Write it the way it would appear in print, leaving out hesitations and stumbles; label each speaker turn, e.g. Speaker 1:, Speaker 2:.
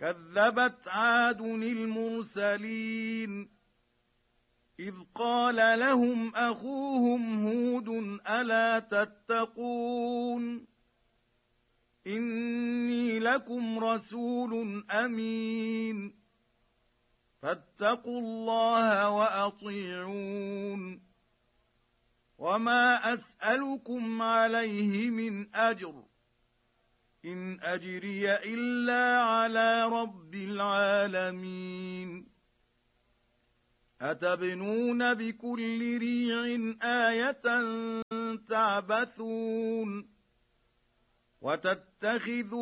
Speaker 1: كذبت عاد المرسلين إذ قال لهم أخوهم هود ألا تتقون إني لكم رسول أمين فاتقوا الله وأطيعون وما أسألكم عليه من أجر إن أجري إلا على رب العالمين أتبنون بكل ريع آية تعبثون وتتخذون